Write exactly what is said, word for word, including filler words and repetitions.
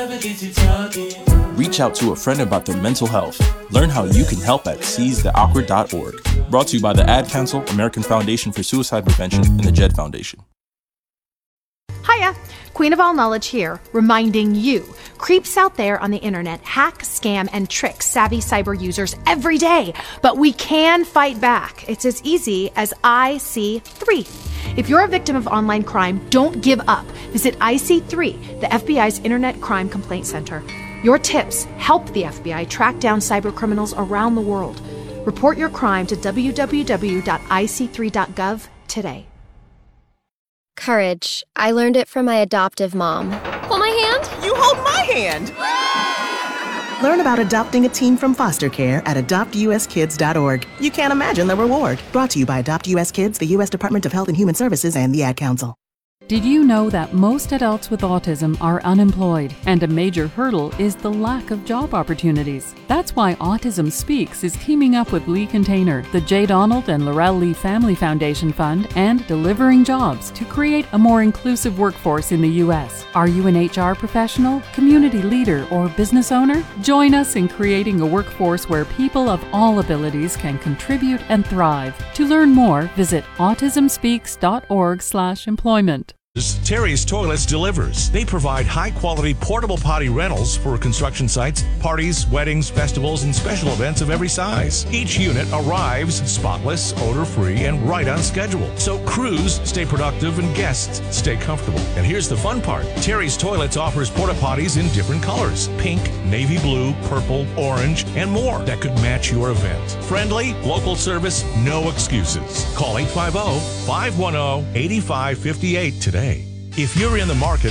Reach out to a friend about their mental health. Learn how you can help at seize the awkward dot org. Brought to you by the Ad Council, American Foundation for Suicide Prevention, and the Jed Foundation. Hiya, Queen of All Knowledge here, reminding you, creeps out there on the internet hack, scam, and trick savvy cyber users every day. But we can fight back. It's as easy as I C three. If you're a victim of online crime, don't give up. Visit I C three, the F B I's Internet Crime Complaint Center. Your tips help the F B I track down cyber criminals around the world. Report your crime to w w w dot i c three dot gov today. Courage. I learned it from my adoptive mom. Hold my hand. You hold my hand. Learn about adopting a teen from foster care at adopt u s kids dot org. You can't imagine the reward. Brought to you by Adopt U S Kids, the U S Department of Health and Human Services, and the Ad Council. Did you know that most adults with autism are unemployed, and a major hurdle is the lack of job opportunities? That's why Autism Speaks is teaming up with Lee Container, the J. Donald and Laurel Lee Family Foundation Fund, and Delivering Jobs to create a more inclusive workforce in the U S. Are you an H R professional, community leader, or business owner? Join us in creating a workforce where people of all abilities can contribute and thrive. To learn more, visit autism speaks dot org slash employment. Terry's Toilets delivers. They provide high-quality portable potty rentals for construction sites, parties, weddings, festivals, and special events of every size. Each unit arrives spotless, odor-free, and right on schedule. So crews stay productive and guests stay comfortable. And here's the fun part. Terry's Toilets offers porta potties in different colors: pink, navy blue, purple, orange, and more that could match your event. Friendly, local service, no excuses. Call eight five zero, five one zero, eight five five eight today. If you're in the market